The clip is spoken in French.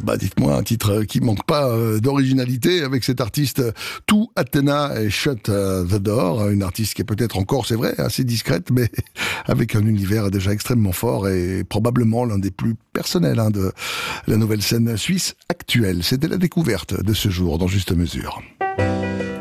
Bah dites-moi un titre qui manque pas d'originalité avec cet artiste tout Athena et Shut the Door, une artiste qui est peut-être encore, c'est vrai, assez discrète, mais avec un univers déjà extrêmement fort et probablement l'un des plus personnels de la nouvelle scène suisse actuelle. C'était la découverte de ce jour dans Juste Mesure.